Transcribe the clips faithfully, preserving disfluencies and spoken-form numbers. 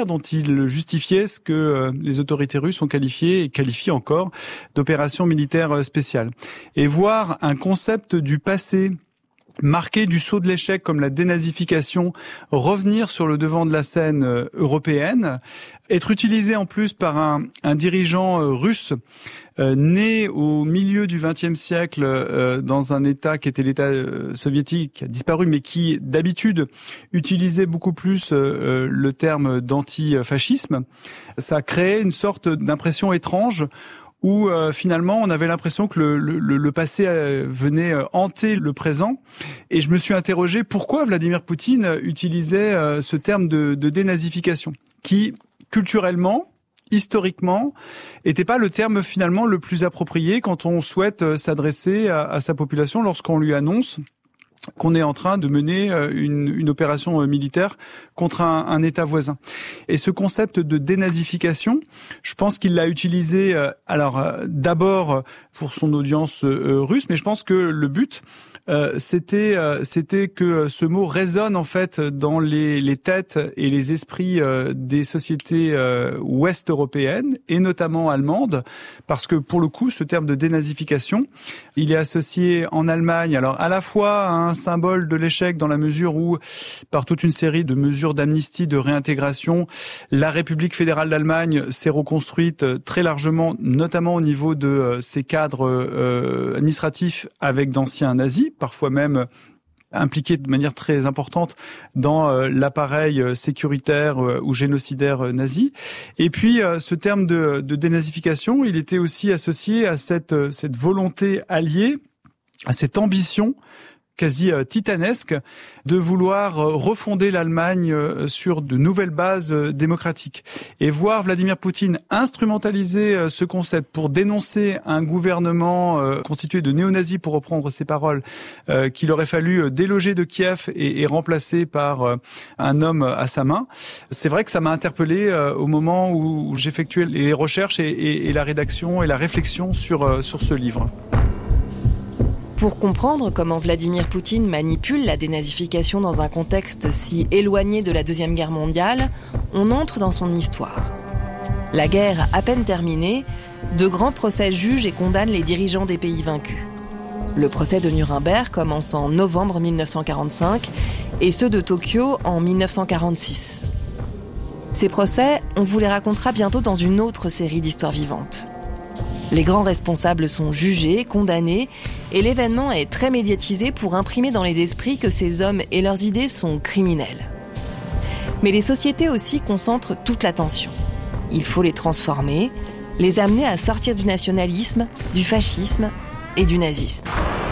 manière dont il justifiait ce que les autorités russes ont qualifié et qualifient encore d'opération militaire spéciale. Et voir un concept du passé marqué du saut de l'échec comme la dénazification revenir sur le devant de la scène européenne, être utilisé en plus par un, un dirigeant russe euh, né au milieu du vingtième siècle euh, dans un État qui était l'État euh, soviétique, qui a disparu, mais qui d'habitude utilisait beaucoup plus euh, le terme d'antifascisme, ça a créé une sorte d'impression étrange où euh, finalement on avait l'impression que le, le, le passé euh, venait euh, hanter le présent. Et je me suis interrogé pourquoi Vladimir Poutine utilisait euh, ce terme de, de dénazification, qui culturellement, historiquement, était pas le terme finalement le plus approprié quand on souhaite euh, s'adresser à, à sa population lorsqu'on lui annonce qu'on est en train de mener une, une opération militaire contre un, un État voisin. Et ce concept de dénazification, je pense qu'il l'a utilisé, alors d'abord pour son audience russe, mais je pense que le but, euh, c'était, euh, c'était que ce mot résonne en fait dans les, les têtes et les esprits euh, des sociétés euh, ouest-européennes et notamment allemandes, parce que pour le coup, ce terme de dénazification, il est associé en Allemagne, alors à la fois à un symbole de l'échec dans la mesure où, par toute une série de mesures d'amnistie, de réintégration, la République fédérale d'Allemagne s'est reconstruite très largement, notamment au niveau de ses cadres euh, administratifs avec d'anciens nazis, parfois même impliqués de manière très importante dans euh, l'appareil sécuritaire euh, ou génocidaire euh, nazi. Et puis, euh, ce terme de, de dénazification, il était aussi associé à cette, cette volonté alliée, à cette ambition quasi euh, titanesque de vouloir euh, refonder l'Allemagne euh, sur de nouvelles bases euh, démocratiques. Et voir Vladimir Poutine instrumentaliser euh, ce concept pour dénoncer un gouvernement euh, constitué de néo-nazis, pour reprendre ses paroles, euh, qu'il aurait fallu euh, déloger de Kiev et, et remplacer par euh, un homme à sa main, c'est vrai que ça m'a interpellé euh, au moment où, où j'effectuais les recherches et, et, et la rédaction et la réflexion sur, euh, sur ce livre. Pour comprendre comment Vladimir Poutine manipule la dénazification dans un contexte si éloigné de la Deuxième Guerre mondiale, on entre dans son histoire. La guerre à peine terminée, de grands procès jugent et condamnent les dirigeants des pays vaincus. Le procès de Nuremberg commence en novembre mille neuf cent quarante-cinq et ceux de Tokyo en mille neuf cent quarante-six. Ces procès, on vous les racontera bientôt dans une autre série d'histoires vivantes. Les grands responsables sont jugés, condamnés, et l'événement est très médiatisé pour imprimer dans les esprits que ces hommes et leurs idées sont criminels. Mais les sociétés aussi concentrent toute l'attention. Il faut les transformer, les amener à sortir du nationalisme, du fascisme et du nazisme.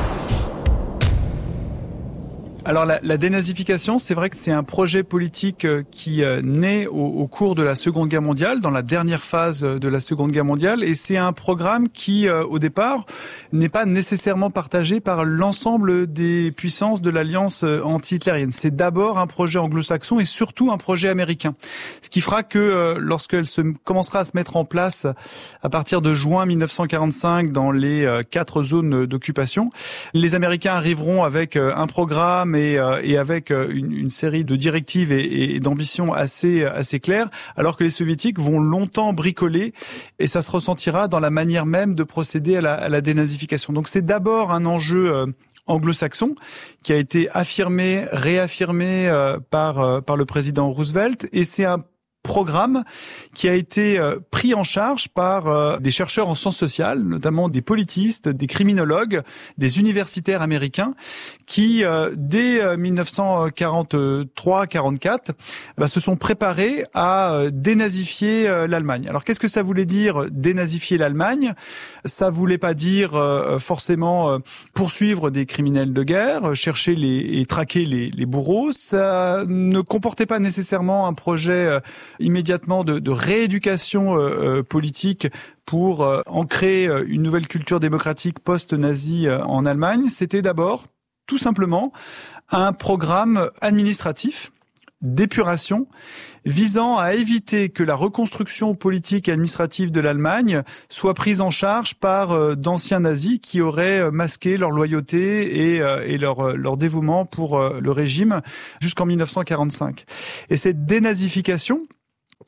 Alors la, la dénazification, c'est vrai que c'est un projet politique qui euh, naît au, au cours de la Seconde Guerre mondiale, dans la dernière phase de la Seconde Guerre mondiale, et c'est un programme qui, euh, au départ, n'est pas nécessairement partagé par l'ensemble des puissances de l'alliance anti-hitlérienne. C'est d'abord un projet anglo-saxon et surtout un projet américain. Ce qui fera que euh, lorsqu'elle se commencera à se mettre en place à partir de juin mille neuf cent quarante-cinq dans les euh, quatre zones d'occupation, les Américains arriveront avec euh, un programme Et, euh, et avec euh, une, une série de directives et, et d'ambitions assez assez claires, alors que les Soviétiques vont longtemps bricoler, et ça se ressentira dans la manière même de procéder à la, à la dénazification. Donc c'est d'abord un enjeu euh, anglo-saxon qui a été affirmé, réaffirmé euh, par euh, par le président Roosevelt, et c'est un programme qui a été euh, pris en charge par euh, des chercheurs en sciences sociales, notamment des politistes, des criminologues, des universitaires américains, qui euh, dès euh, mille neuf cent quarante-trois quarante-quatre bah, se sont préparés à euh, dénazifier euh, l'Allemagne. Alors qu'est-ce que ça voulait dire dénazifier l'Allemagne ? Ça voulait pas dire euh, forcément euh, poursuivre des criminels de guerre, chercher les et traquer les, les bourreaux. Ça ne comportait pas nécessairement un projet euh, immédiatement de, de rééducation euh, politique pour euh, ancrer euh, une nouvelle culture démocratique post-nazie euh, en Allemagne. C'était d'abord, tout simplement, un programme administratif d'épuration visant à éviter que la reconstruction politique et administrative de l'Allemagne soit prise en charge par euh, d'anciens nazis qui auraient masqué leur loyauté et, euh, et leur, leur dévouement pour euh, le régime jusqu'en mille neuf cent quarante-cinq. Et cette dénazification,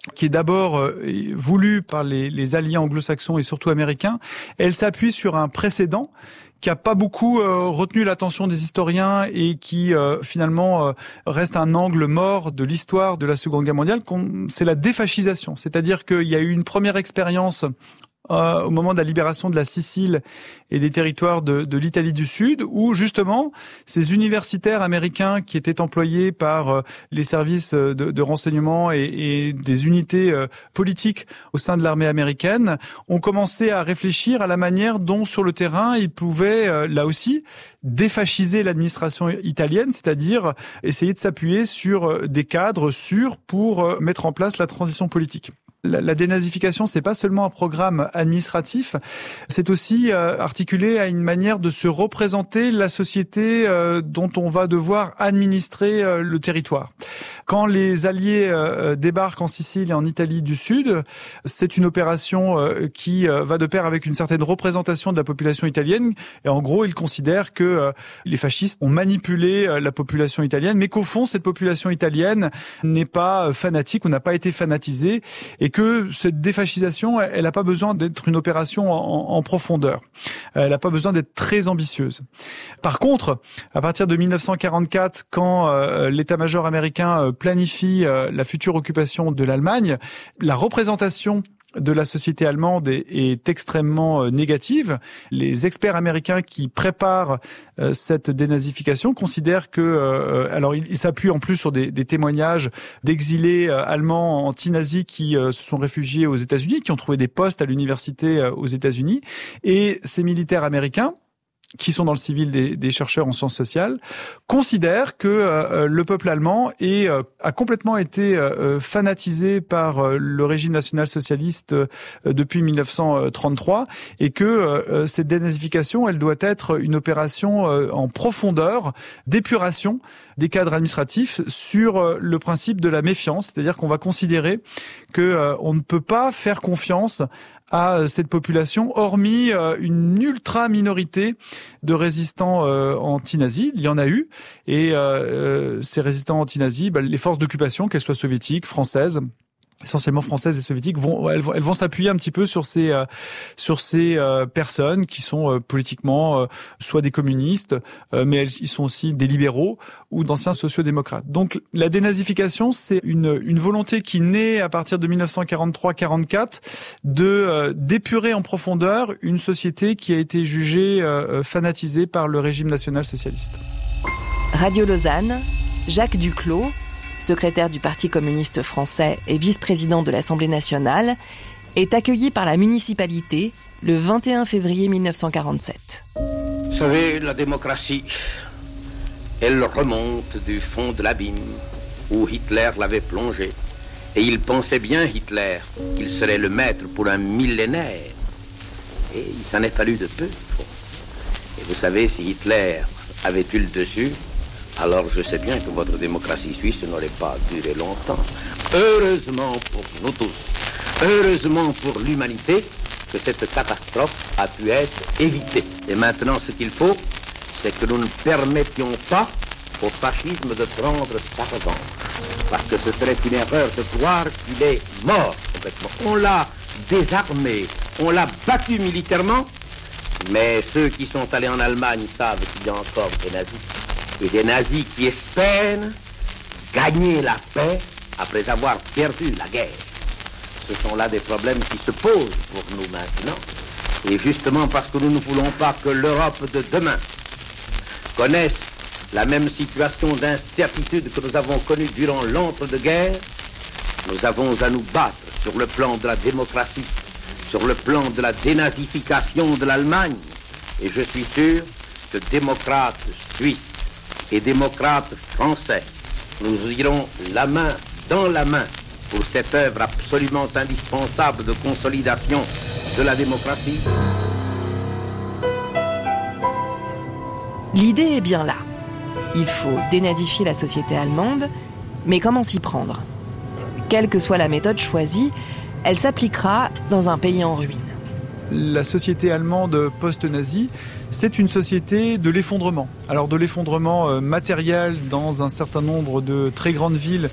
qui est d'abord euh, voulue par les, les alliés anglo-saxons et surtout américains, elle s'appuie sur un précédent qui a pas beaucoup euh, retenu l'attention des historiens et qui euh, finalement euh, reste un angle mort de l'histoire de la Seconde Guerre mondiale, c'est la défascisation. C'est-à-dire qu'il y a eu une première expérience Euh, au moment de la libération de la Sicile et des territoires de, de l'Italie du Sud, où justement ces universitaires américains qui étaient employés par euh, les services de, de renseignement et, et des unités euh, politiques au sein de l'armée américaine ont commencé à réfléchir à la manière dont sur le terrain ils pouvaient euh, là aussi défasciser l'administration italienne, c'est-à-dire essayer de s'appuyer sur des cadres sûrs pour euh, mettre en place la transition politique. La, la dénazification, c'est pas seulement un programme administratif, c'est aussi euh, articulé à une manière de se représenter la société euh, dont on va devoir administrer euh, le territoire. Quand les Alliés euh, débarquent en Sicile et en Italie du Sud, c'est une opération euh, qui euh, va de pair avec une certaine représentation de la population italienne. Et en gros, ils considèrent que euh, les fascistes ont manipulé euh, la population italienne, mais qu'au fond, cette population italienne n'est pas fanatique ou n'a pas été fanatisée. Et que cette défascisation, elle n'a pas besoin d'être une opération en, en profondeur. Elle n'a pas besoin d'être très ambitieuse. Par contre, à partir de mille neuf cent quarante-quatre, quand euh, l'état-major américain euh, planifie euh, la future occupation de l'Allemagne, la représentation de la société allemande est, est extrêmement euh, négative. Les experts américains qui préparent euh, cette dénazification considèrent que, euh, alors ils il s'appuient en plus sur des, des témoignages d'exilés euh, allemands anti-nazis qui euh, se sont réfugiés aux États-Unis, qui ont trouvé des postes à l'université euh, aux États-Unis, et ces militaires américains, qui sont dans le civil des, des chercheurs en sciences sociales, considèrent que euh, le peuple allemand est, euh, a complètement été euh, fanatisé par euh, le régime national-socialiste euh, depuis mille neuf cent trente-trois et que euh, cette dénazification, elle doit être une opération euh, en profondeur d'épuration des cadres administratifs sur euh, le principe de la méfiance, c'est-à-dire qu'on va considérer que euh, on ne peut pas faire confiance à cette population, hormis euh, une ultra minorité de résistants euh, anti-nazis. Il y en a eu, et euh, ces résistants anti-nazis, bah, les forces d'occupation, qu'elles soient soviétiques, françaises, essentiellement françaises et soviétiques, vont elles vont, elles vont s'appuyer un petit peu sur ces euh, sur ces euh, personnes qui sont euh, politiquement euh, soit des communistes, euh, mais elles, ils sont aussi des libéraux ou d'anciens sociodémocrates. Donc la dénazification, c'est une une volonté qui naît à partir de mille neuf cent quarante-trois quarante-quatre de euh, d'épurer en profondeur une société qui a été jugée euh, fanatisée par le régime national-socialiste. Radio Lausanne, Jacques Duclos, secrétaire du Parti communiste français et vice-président de l'Assemblée nationale, est accueilli par la municipalité le vingt et un février mille neuf cent quarante-sept. Vous savez, la démocratie, elle remonte du fond de l'abîme où Hitler l'avait plongée. Et il pensait bien, Hitler, qu'il serait le maître pour un millénaire. Et il s'en est fallu de peu. Et vous savez, si Hitler avait eu le dessus, alors je sais bien que votre démocratie suisse n'aurait pas duré longtemps. Heureusement pour nous tous, heureusement pour l'humanité, que cette catastrophe a pu être évitée. Et maintenant, ce qu'il faut, c'est que nous ne permettions pas au fascisme de prendre sa revanche. Parce que ce serait une erreur de croire qu'il est mort complètement. On l'a désarmé, on l'a battu militairement, mais ceux qui sont allés en Allemagne savent qu'il y a encore des nazis. Et des nazis qui espèrent gagner la paix après avoir perdu la guerre. Ce sont là des problèmes qui se posent pour nous maintenant. Et justement parce que nous ne voulons pas que l'Europe de demain connaisse la même situation d'incertitude que nous avons connue durant l'entre-deux-guerres, nous avons à nous battre sur le plan de la démocratie, sur le plan de la dénazification de l'Allemagne. Et je suis sûr que démocrates suisses et démocrates français, nous irons la main dans la main pour cette œuvre absolument indispensable de consolidation de la démocratie. L'idée est bien là. Il faut dénazifier la société allemande, mais comment s'y prendre ? Quelle que soit la méthode choisie, elle s'appliquera dans un pays en ruine. La société allemande post-nazie, c'est une société de l'effondrement. Alors de l'effondrement matériel dans un certain nombre de très grandes villes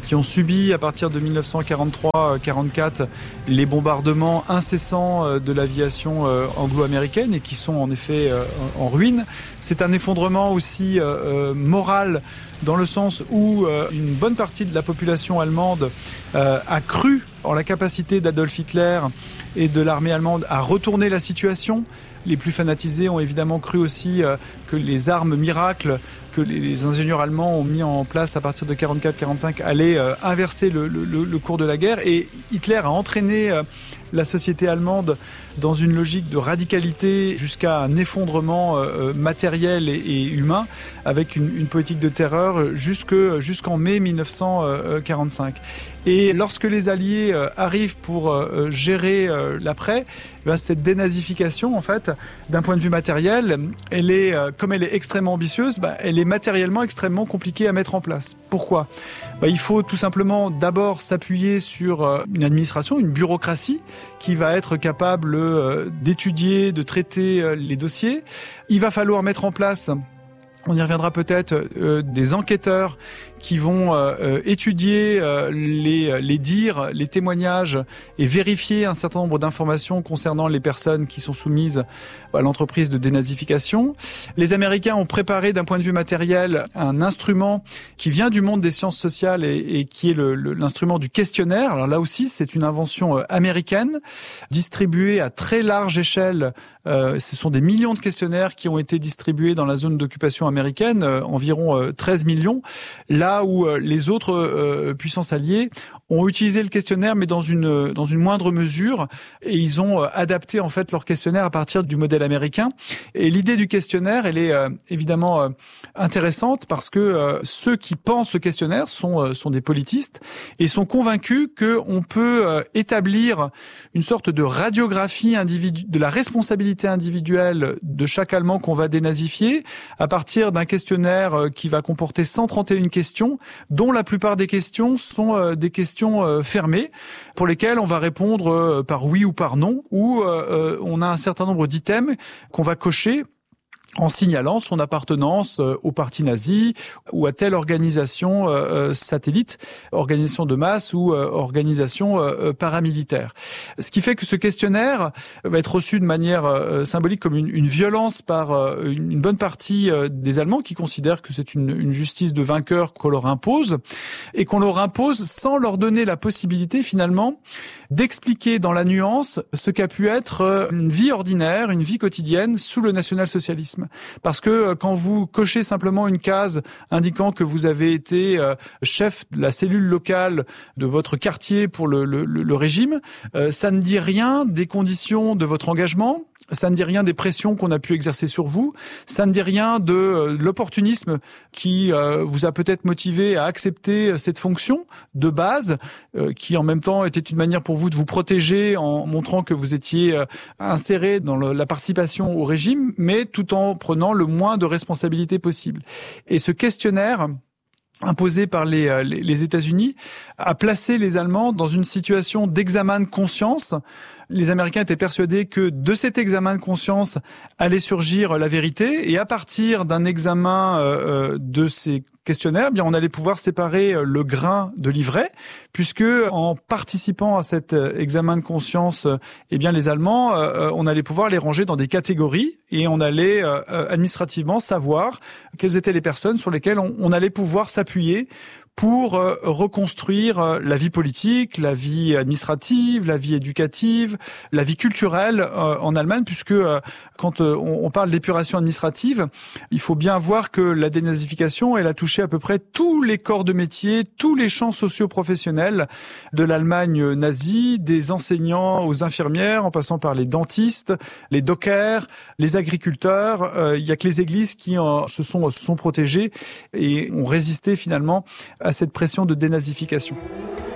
qui ont subi à partir de dix-neuf cent quarante-trois quarante-quatre les bombardements incessants de l'aviation anglo-américaine et qui sont en effet en ruine. C'est un effondrement aussi euh, moral dans le sens où euh, une bonne partie de la population allemande euh, a cru en la capacité d'Adolf Hitler et de l'armée allemande à retourner la situation. Les plus fanatisés ont évidemment cru aussi euh, que les armes miracles que les ingénieurs allemands ont mis en place à partir de quarante-quatre quarante-cinq allaient euh, inverser le, le, le cours de la guerre. Et Hitler a entraîné euh, la société allemande dans une logique de radicalité jusqu'à un effondrement euh, matériel et, et humain avec une, une politique de terreur jusque, jusqu'en mai dix-neuf cent quarante-cinq. Et lorsque les Alliés euh, arrivent pour euh, gérer euh, l'après, eh bien, cette dénazification, en fait, d'un point de vue matériel, elle est, euh, comme elle est extrêmement ambitieuse, bah, elle est matériellement extrêmement compliquée à mettre en place. Pourquoi ? Bah, il faut tout simplement d'abord s'appuyer sur euh, une administration, une bureaucratie qui va être capable euh, d'étudier, de traiter euh, les dossiers. Il va falloir mettre en place, on y reviendra peut-être, euh, des enquêteurs qui vont euh, étudier euh, les, les dires, les témoignages et vérifier un certain nombre d'informations concernant les personnes qui sont soumises à l'entreprise de dénazification. Les Américains ont préparé d'un point de vue matériel un instrument qui vient du monde des sciences sociales et, et qui est le, le, l'instrument du questionnaire. Alors là aussi, c'est une invention euh, américaine, distribuée à très large échelle. Euh, ce sont des millions de questionnaires qui ont été distribués dans la zone d'occupation américaine, euh, environ euh, treize millions. Là où euh, les autres euh, puissances alliées ont utilisé le questionnaire, mais dans une dans une moindre mesure, et ils ont euh, adapté en fait leur questionnaire à partir du modèle américain. Et l'idée du questionnaire, elle est euh, évidemment euh, intéressante parce que euh, ceux qui pensent le questionnaire sont euh, sont des politistes et sont convaincus que on peut euh, établir une sorte de radiographie individu- de la responsabilité individuelle de chaque Allemand qu'on va dénazifier à partir d'un questionnaire euh, qui va comporter cent trente et une questions, dont la plupart des questions sont euh, des questions euh, fermées, pour lesquelles on va répondre euh, par oui ou par non, ou euh, on a un certain nombre d'items qu'on va cocher en signalant son appartenance au parti nazi ou à telle organisation euh, satellite, organisation de masse ou euh, organisation euh, paramilitaire. Ce qui fait que ce questionnaire va être reçu de manière euh, symbolique comme une, une violence par euh, une, une bonne partie euh, des Allemands qui considèrent que c'est une, une justice de vainqueur qu'on leur impose et qu'on leur impose sans leur donner la possibilité finalement d'expliquer dans la nuance ce qu'a pu être une vie ordinaire, une vie quotidienne sous le national-socialisme. Parce que quand vous cochez simplement une case indiquant que vous avez été chef de la cellule locale de votre quartier pour le, le, le régime, ça ne dit rien des conditions de votre engagement, ça ne dit rien des pressions qu'on a pu exercer sur vous, ça ne dit rien de l'opportunisme qui vous a peut-être motivé à accepter cette fonction de base, qui en même temps était une manière pour vous de vous protéger en montrant que vous étiez inséré dans la participation au régime, mais tout en prenant le moins de responsabilités possible. Et ce questionnaire imposé par les, les, les États-Unis a placé les Allemands dans une situation d'examen de conscience. Les Américains étaient persuadés que de cet examen de conscience allait surgir la vérité, et à partir d'un examen euh, de ces questionnaires, eh bien on allait pouvoir séparer le grain de l'ivraie, puisque en participant à cet examen de conscience, eh bien les Allemands, euh, on allait pouvoir les ranger dans des catégories et on allait euh, administrativement savoir quelles étaient les personnes sur lesquelles on, on allait pouvoir s'appuyer pour euh, reconstruire euh, la vie politique, la vie administrative, la vie éducative, la vie culturelle euh, en Allemagne, puisque euh, quand euh, on, on parle d'épuration administrative, il faut bien voir que la dénazification, elle a touché à peu près tous les corps de métier, tous les champs socio-professionnels de l'Allemagne nazie, des enseignants aux infirmières, en passant par les dentistes, les dockers, les agriculteurs. Euh, il y a que les églises qui euh, se sont, se sont protégées et ont résisté finalement à cette pression de dénazification.